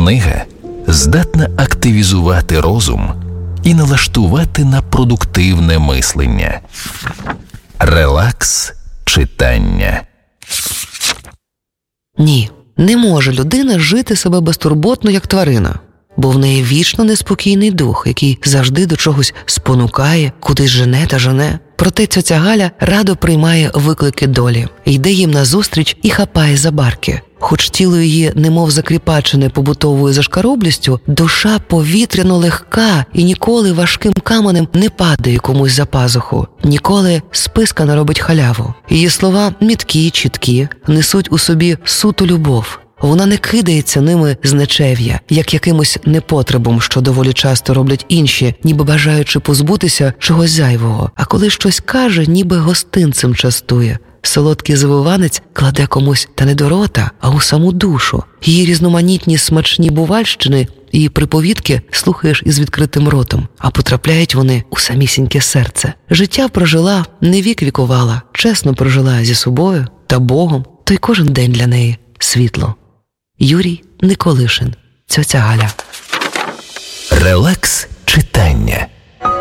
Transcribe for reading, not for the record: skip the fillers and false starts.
Книга здатна активізувати розум і налаштувати на продуктивне мислення. Релакс читання. Ні, не може людина жити себе безтурботно, як тварина. Бо в неї вічно неспокійний дух, який завжди до чогось спонукає, кудись жене та жене. Проте тьотя Галя радо приймає виклики долі, йде їм назустріч і хапає за барки. Хоч тіло її немов закріпачене побутовою зашкарублістю, душа повітряно легка і ніколи важким каменем не падає комусь за пазуху. Ніколи списка не робить халяву. Її слова міткі, чіткі, несуть у собі суту любов. Вона не кидається ними з нечев'я, як якимось непотребом, що доволі часто роблять інші, ніби бажаючи позбутися чогось зайвого. А коли щось каже, ніби гостинцем частує. Солодкий завиванець кладе комусь та не до рота, а у саму душу. Її різноманітні смачні бувальщини і приповідки слухаєш із відкритим ротом, а потрапляють вони у самісіньке серце. Життя прожила, не вік вікувала, чесно прожила зі собою та Богом, то й кожен день для неї світло. Юрій Николишин, тьотя Галя. Релакс читання.